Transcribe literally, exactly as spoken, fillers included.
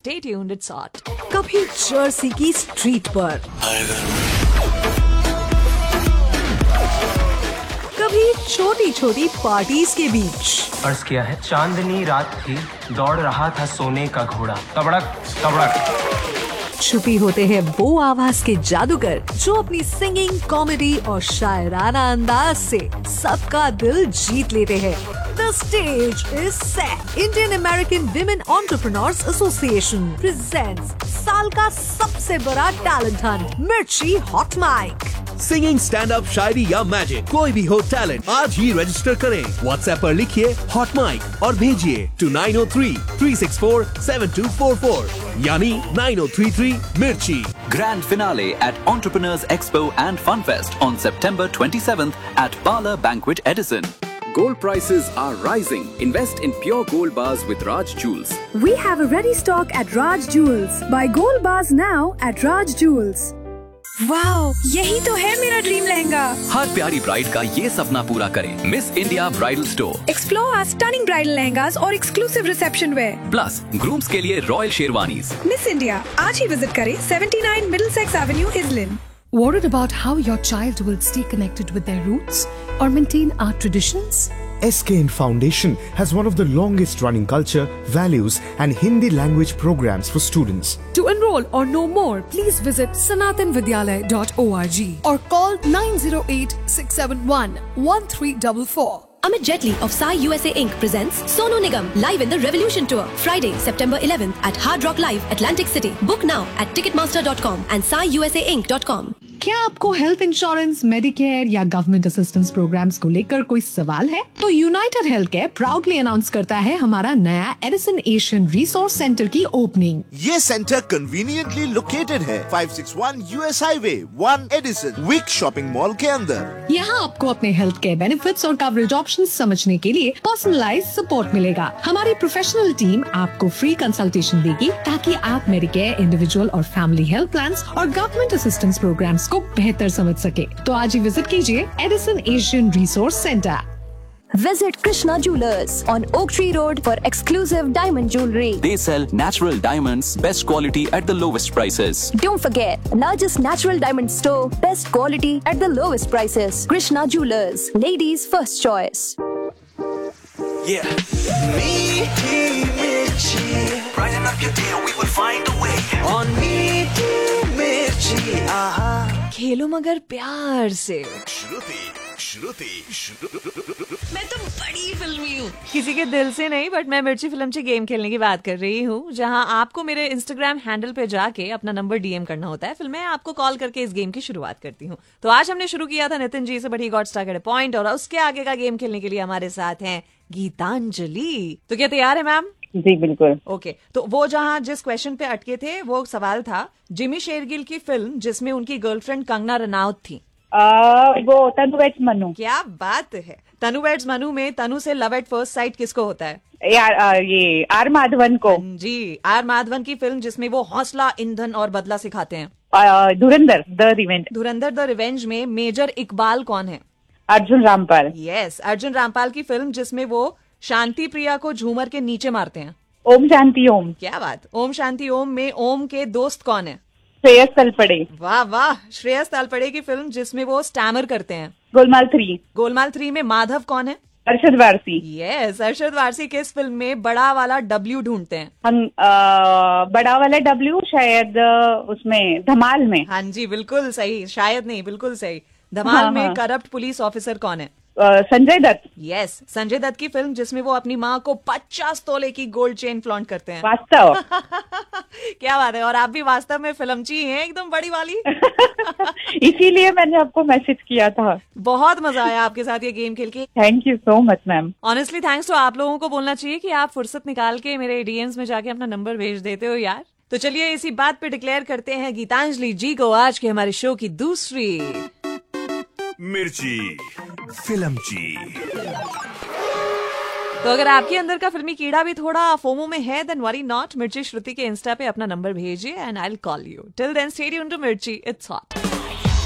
Stay tuned, it's hot. कभी Jersey की street पर, कभी छोटी छोटी पार्टीज के बीच। अर्ज किया है चांदनी रात थी, दौड़ रहा था सोने का घोड़ा, तबड़क तबड़क। छुपी होते हैं वो आवाज के जादूगर जो अपनी सिंगिंग, कॉमेडी और शायराना अंदाज से सबका दिल जीत लेते हैं। The stage is set. Indian American Women Entrepreneurs Association presents साल का सबसे बड़ा टैलेंट हंट, मिर्ची hot mic. Singing, stand up, शायरी या मैजिक, कोई भी हो टैलेंट, आज ही रजिस्टर करें। व्हाट्सएप पर लिखिए हॉट माइक और भेजिए to nine O three three six four seven to four four यानी नाइन ओ थ्री थ्री मिर्ची। Grand finale at Entrepreneurs Expo and Fun Fest on September twenty-seventh at Bala Banquet Edison. Gold prices are rising. Invest in pure gold bars with Raj Jewels. We have a ready stock at Raj Jewels. Buy gold bars now at Raj Jewels. Wow, यही तो है मेरा dream lehenga. हर प्यारी bride का ये सपना पूरा करें। Miss India bridal store. Explore our stunning bridal lehengas और exclusive reception where. Plus grooms के लिए रॉयल शेरवानीज। मिस इंडिया आज ही विजिट करें seventy nine Middlesex Avenue, Islin. Worried about how your child will stay connected with their roots or maintain our traditions? S K N Foundation has one of the longest running culture, values and Hindi language programs for students. To enroll or know more, please visit sanatan vidyalaya dot org or call nine zero eight six seven one one three four four. Amit Jetli of Sai U S A Incorporated presents Sonu Nigam live in the Revolution Tour, Friday, September eleventh at Hard Rock Live, Atlantic City. Book now at ticketmaster dot com and sai u s a inc dot com. क्या आपको health insurance, Medicare या government assistance programmes को लेकर कोई सवाल है? तो United health care proudly announce करता है हमारा नया एडिसन एशियन रिसोर्स सेंटर की ओपनिंग। ये सेंटर कन्वीनियंटली लोकेटेड है five six one US highway one Edison week shopping mall के अंदर। यहाँ आपको अपने हेल्थ केयर बेनिफिट्स और कवरेज ऑप्शंस समझने के लिए पर्सनलाइज सपोर्ट मिलेगा। हमारी प्रोफेशनल टीम आपको फ्री कंसल्टेशन देगी ताकि आप मेडिकेयर, इंडिविजुअल और फैमिली हेल्थ प्लान्स और गवर्नमेंट असिस्टेंस प्रोग्राम्स को बेहतर समझ सके। तो आज ही विजिट कीजिए Edison Asian resource centre. Visit Krishna Jewelers on Oak Tree Road for exclusive diamond jewelry. They sell natural diamonds, best quality at the lowest prices. Don't forget, largest natural diamond store, best quality at the lowest prices. Krishna Jewelers, ladies' first choice. Yeah. Meaty Mirchi. Brighten up your day, we will find a way. On Meaty Mirchi. Aha. खेलो मगर प्यार से। श्रुति श्रुति मैं तो बड़ी फिल्मी हूँ, किसी के दिल से नहीं, बट मैं मिर्ची फिल्म से गेम खेलने की बात कर रही हूँ, जहाँ आपको मेरे इंस्टाग्राम हैंडल पे जाके अपना नंबर डीएम करना होता है। फिर मैं आपको कॉल करके इस गेम की शुरुआत करती हूँ। तो आज हमने शुरू किया था नितिन जी से, but he got stuck at a point, और उसके आगे का गेम खेलने के लिए हमारे साथ हैं गीतांजलि। तो क्या तैयार है मैम? जी बिल्कुल। ओके, तो वो जहाँ जिस क्वेश्चन पे अटके थे वो सवाल था जिमी शेरगिल की फिल्म जिसमें उनकी गर्लफ्रेंड कंगना रनौत थी। आ, वो तनु वेड्स मनु। क्या बात है। तनु वेड्स मनु में तनु से लव एट फर्स्ट साइट किसको होता है? यार आ, ये आर माधवन को। जी, आर माधवन की फिल्म जिसमें वो हौसला, ईंधन और बदला सिखाते हैं। धुरंधर the revenge. Dhurandhar the revenge में मेजर इकबाल कौन है? अर्जुन रामपाल। यस, अर्जुन रामपाल की फिल्म जिसमें वो शांति प्रिया को झूमर के नीचे मारते हैं। ओम शांति ओम। क्या बात। ओम शांति ओम में ओम के दोस्त कौन है? श्रेयस तलपड़े। वाह वाह। श्रेयस तलपड़े की फिल्म जिसमें वो स्टैमर करते हैं। गोलमाल थ्री। गोलमाल थ्री में माधव कौन है? अरशद वारसी। यस, अरशद वारसी किस फिल्म में बड़ा वाला डब्ल्यू ढूंढते हैं? हम आ, बड़ा वाला डब्ल्यू शायद उसमें धमाल में। हाँ जी, बिल्कुल सही, शायद नहीं बिल्कुल सही। धमाल हाँ, में हाँ. करप्ट पुलिस ऑफिसर कौन है? संजय दत्त। यस, संजय दत्त की फिल्म जिसमें वो अपनी माँ को पचास तोले की गोल्ड चेन फ्लॉन्ट करते हैं। वास्तव। क्या बात है। और आप भी वास्तव में फिल्मची हैं, एकदम बड़ी वाली। इसीलिए मैंने आपको मैसेज किया था। बहुत मजा आया आपके साथ ये गेम खेल के। Thank you so much ma'am. Honestly thanks. तो आप लोगों को बोलना चाहिए कि आप फुर्सत निकाल के मेरे डीएम्स में जाके अपना नंबर भेज देते हो यार। तो चलिए इसी बात पे डिक्लेयर करते हैं गीतांजलि जी को आज के हमारे शो की दूसरी मिर्ची फिल्मची। तो अगर आपके अंदर का फिल्मी कीड़ा भी थोड़ा फोमो में है, देन वरी नॉट। मिर्ची श्रुति के इंस्टा पे अपना नंबर भेजिए and I will call you. Till then stay tuned to मिर्ची, इट्स हॉट।